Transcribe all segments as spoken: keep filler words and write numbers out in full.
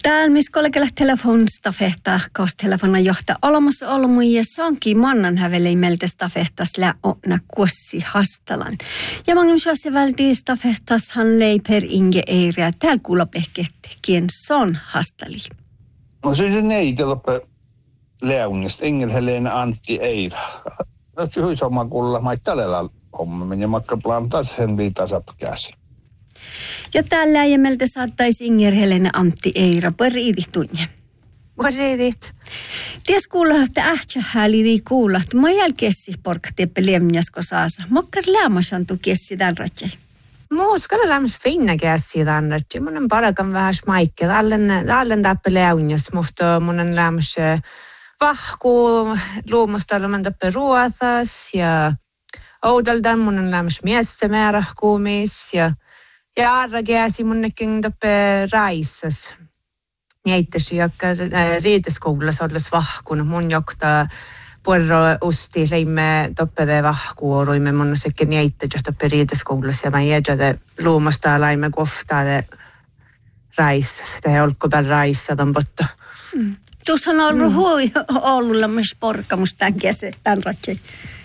Täällä missä kollegalla telefonstafehta kaustelefona johtaa olemassa olmu ja sonkin mannan häveli meiltä stafehtas lää ona kuossi hastalan. Ja mangim suosi vältiin stafehtashan leiper Inge Eiriä. Täällä kuulla pehkette, kien son hastali. No se on neitä loppe Leunista, Inger Helena Antti Eira. No se on sama kuulla, mä ei tällä homma, ja makka plantaa sen viitasapkäsi. Ja täällä ja meiltä saattaisi Inger Helena Antti Eira. Pariidit tunne. Pariidit. Ties kuulla, että ähtsä häälidi kuulla, että mä jälkeesi porkatieppe liemnjasko saasa. Mokkar lämmäsän tu kiesi tämän ratsai. Muuskalla lämmäs finna kiesi tämän ratsai. Mun on parakan vähän smaikkeet. Allen täppä leunjas, mutta mun on lämmäs vahku, luomustalla täppä ruothas ja oudaldan mun on lämmäs miessä määrähkuumis ja ja arra käsi munnekin toppe raissas. Jäittäisi joka riiteskoulussa olles vahkun. Mun jokta puolro usti leimme toppe vahkuu. Roimme mun sekin jäittäisi toppe riiteskoulussa. Ja mä jäjätä luomasta laimme kohtaa raissas. Tämä olkopäällä raissat potto. Mm. Tuossa on ollut mm. hui Oululla myös porkamus tämän kesän, tämän ratsai.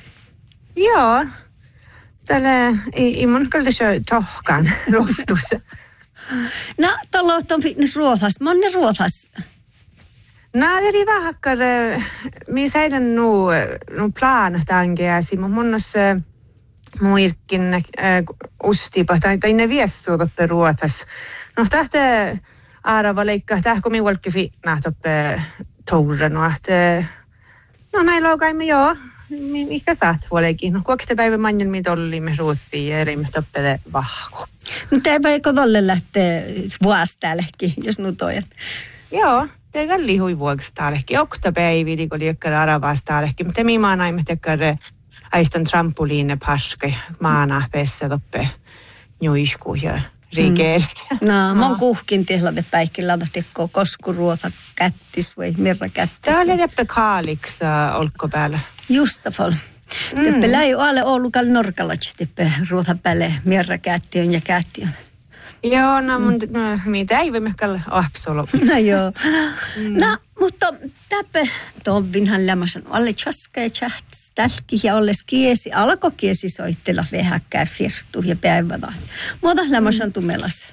Joo. Tällä ei mun kyllä se tohkan ruohtussa. No, tuolla on fitness ruohas. Monne ruohas? No, eri vähäkkar. Minä säiden nu, nu plaana tämänkin. Mun on se muirkin äh, ustipa, tai, tai ne viessu toppe ruohas. No, tähtä arava leikkaa, tähkö minä olkki fitnaa toppe toura. No, että, no näin loukaimme joo. Mikä saat huolekin? No kuokte päivä manjan mitä olimme ruottiin ja erimme toppele vahku. No tämä ei kotolle lähtee vuostaällekin, jos nu toijan. Joo, tämä välli hui vuostaällekin. Okta päivi, niin oli jokkar aravastaällekin. Mutta minä maana emme tekkar aiston trampoliine paske maana pessä toppe njuisku ja riikeelit. Mm. No, mä oon kuhkin tihlade päikkillä, tekko koskuruoka kättis vai mirra kättis. Tämä oli teppä kaaliks uh, olkko päällä. Justafol. Mm. Teppä läi ole Oulukal norkalats teppä ruoha päälle mirra kättiön ja kättiön. Joo, no mun mm. no, mitä ei vemmäkkällä absolut. No joo. Mm. No, mutta täppä tovinhan lämmäsen alle chaska ja chats tälki ja olles kiesi, alko kiesi soittella vähäkkär firstu ja päivädaat. Muuta lämmäsen tumelas.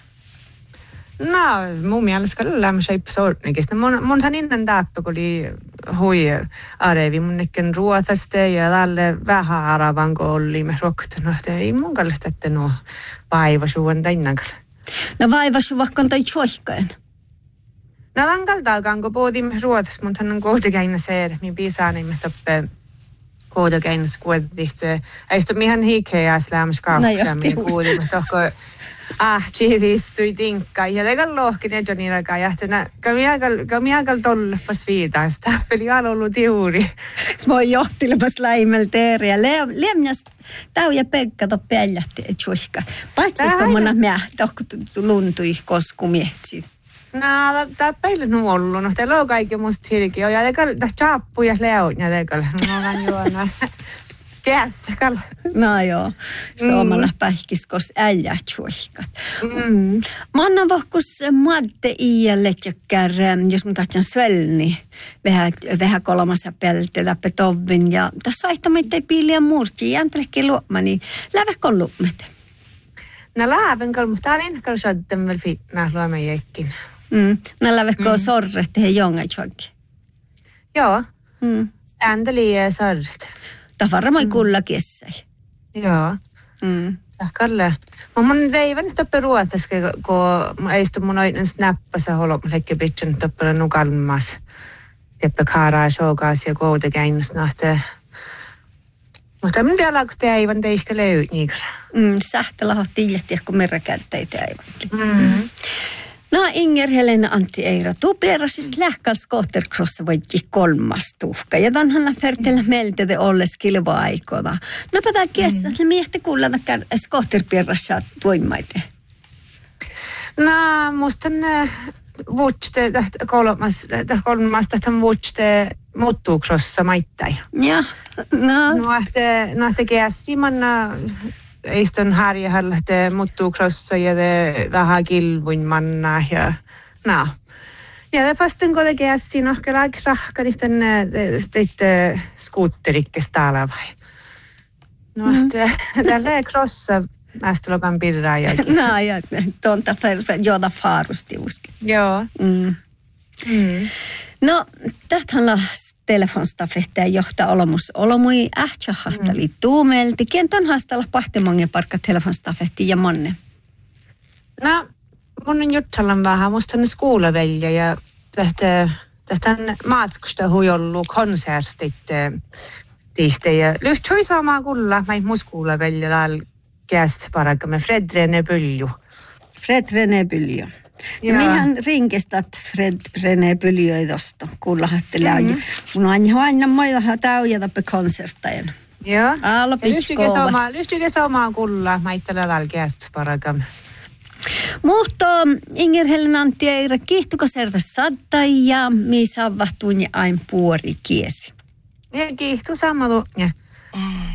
No, mun mielestä kyllä lämmäsen ei sortnikista. Mun, munhan innan täppä, kun oli hui arevi munnekin ruotsasta ja tälle vähän aravan, kun olimme roktanut. Ei mun kallis tätte nuo vaivasuun tännankalla. No vaivasu vaikka on toi tjoihkaen. No lankaltaakaan, kun puhutiin ruotsasta, mutta hän on kohdakäinä se, niin pisaanimme toppe kohdakäinä skuodihti. Eistä mihän hikeä lämmäs kauksia, mihin puhutiin, tohko ah, chirissui tinkka. Ja tegan lohkin edja niin aikaa jähtenä. Kami aikal tollepas viitaan, sitä peli on ollut juuri. Moi johtilepas läimällä teeriä. Liemjas tau ja Pekka to peljähti tjoihka. Paitsi tommoina mä tohko luntui koskumiehti. No, tämä peille on ollut. No, teillä on kaikki musta hirkiä. Ja teillä on chappu ja leon. Ja teillä on juona. Kässäkäl. No joo. Suomalla mm. pähkiskos äijä tjoihkat. Mm. Mä annan vohkus madde iälle tjökkär, jos mun tahtjan svälni. Vähän, vähän kolmassa pelte läppe tovin. Ja tässä aihtamaita ei piiliä muurti. Jäntelekki luopma, niin läväkon luopmet. No lävän mutta tää on enkä saadden väl fitnaa luomme jäkkin. Mm. No läväkko mm. sorret tehdä jonga tjoikki. Joo. Mm. Ändeli sorret. Tämä varmaan kuulla kessai. Joo. Mm. Kalle. Mä mun teivän toppe ruotaske, kun mä eistu mun oinen snappasa holop lekke bitchen toppe nukalmas. Teppe kaaraa showgaas ja kouta käinnäs nahte. Mutta minä tiedän, kun teivän teihkä löyt niinkään. Mm, sähtälä hohti jättiä, kun merrakäyttäitä teivän. Mm. No Inger Helena Antti Eira, tuu peräsis lähkal skotercrossa voitti kolmas tuhka. Ja tanhan färtellä meiltä te olles kilva-aikoina. No pätää kiessä, mm. ne miehti kuulla takkaan skoterpierrassa tuimaite. No, musta ne vuotste, kolmas, kolmas tähtän vuotste muuttuukrossa maittain. Ja, no. No, että, no, että kiessi manna eistön härjähällä, että muuttuukrossa ja te vähän kilvuin manna ja no. Ja det fasten går det gästi nog kyllä krahka niiden sitten skuutterikkes täällä vai. No että tällä krossa mästlogan pirraa jokin. No ja tonta joda faarusti uski. Joo. Mm. Mm. No tähtänla telefonstafetteja johtaa olemus olomui ähtsä hastali mm. tuumelti. Kien ton hastalla pahtimongen parkka telefonstafetti ja monne? No mun on juttelun vähän, musta on skuulavelja ja tästä tästä matkusta huijollu konsertit tihti ja lyhtsui samaa kulla, mä ei mun skuulavelja laal käst parakka med Fred René Bylju. Fred René Bylju. Ja mehän rinkistat Fred René Bylju tosta kuulla hattelaa. Mm-hmm. Mun on aina moilaha täyjätä pe konserttajan. Joo. Alla pitskova. Lyhtsykö samaa kulla, mä ittellä laal käst parakka. Mutta Inger Helen Antti Eira, kiihtuko serve sadda ja mi saavahtuun ja ain puori kiesi? Ja kiihtu samalla.